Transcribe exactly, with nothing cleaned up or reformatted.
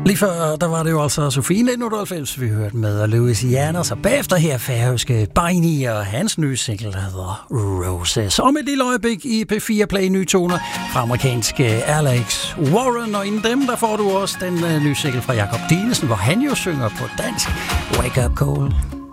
Lige før, der var det jo altså Sofie nitten otteoghalvfems, vi hørte med, og Louisiana, så bagefter her færøske Beini og hans nye single, der hedder Roses. Om et lille øjeblik i P fire Play nye toner fra amerikanske Alex Warren, og inden dem, der får du også den uh, nye single fra Jakob Dinesen, hvor han jo synger på dansk, Wake Up Call.